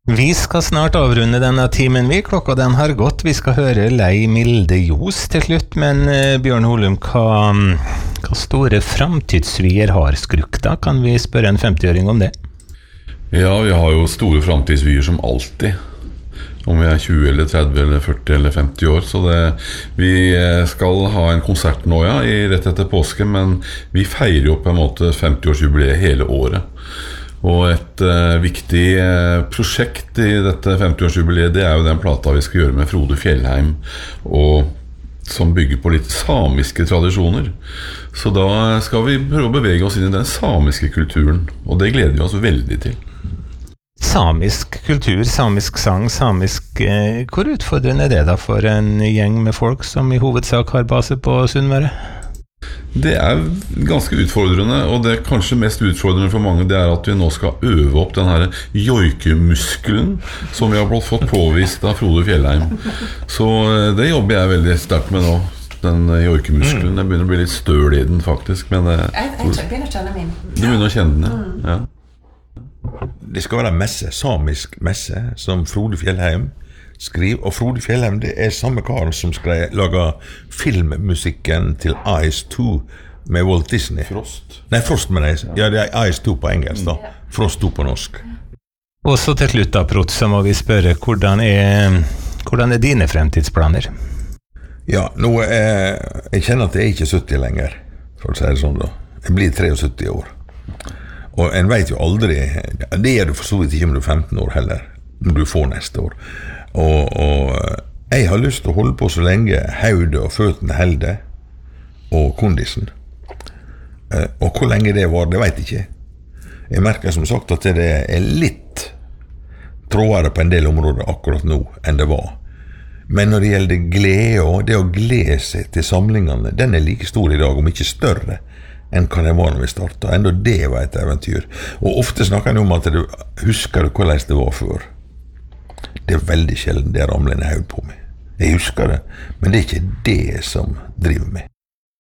Vi skal snart avrunde denne timen klokka den har gått. Vi skal høre Lei Milde Jos til slutt, men Bjørn Holum, hva store framtidsvyer har Skrukta? Kan vi spørre en 50-åring om det? Ja, vi har jo store framtidsvyer som alltid. Om vi er 20 eller 30 eller 40 eller 50 år. Så vi skal ha en konsert nå, ja, rett etter påske, men vi feirer jo på en måte 50-årsjubileet hele året. Og et viktig prosjekt i dette 50-årsjubileet, det er jo den plata vi skal gjøre med Frode Fjellheim, og som bygger på litt samiske tradisjoner. Så da skal vi prøve å bevege oss inn i den samiske kulturen, og det gleder vi oss veldig til. Samisk kultur, samisk sang, samisk... Hvor utfordrende er det da for en gjeng med folk som i hovedsak har base på Sunnmøre? Det er ganske utfordrende, og det kanskje mest utfordrende for mange, det er at vi nå skal øve opp den her joikemuskelen som vi har fått påvist av Frode Fjellheim. Så det jobber jeg veldig sterkt med nå, den joikemuskelen. Jeg begynner å bli litt støl i den faktisk, men jeg begynner å kjenne min. Du begynner å kjenne den, ja. Det skal være messe, samisk messe, som Frode Fjellheim skriver, og Frode Fjellheim det er samme kar som skal lage filmmusikken til Ice 2 med Walt Disney. Frost. Nei, Frost mener jeg. Ja, det er Ice 2 på engelsk da. Frost 2 på norsk. Og så til slutt da, Prot, så må vi spørre, hvordan er dine fremtidsplaner? Ja, jeg kjenner at jeg er ikke 70 lenger, for å si det sånn da. Jeg blir 73 år. Og en vet jo aldri, det er du for så vidt ikke om du er 15 år heller, når du får neste år. Og jeg har lyst til å holde på så lenge hodet og føttene holder, og kondisen. Og hvor lenge det var, det vet jeg ikke. Jeg merker som sagt at det er litt trådere på en del områder akkurat nå enn det var. Men når det gjelder glede og det å glede seg til samlingene, den er like stor i dag, om ikke større, enn hva det var når vi startet. Enda det var et eventyr. Og ofte snakker jeg om at husker du hvordan det var før. Det er veldig sjelden det ramler en haug på meg. Jeg husker det, men det er ikke det som driver meg.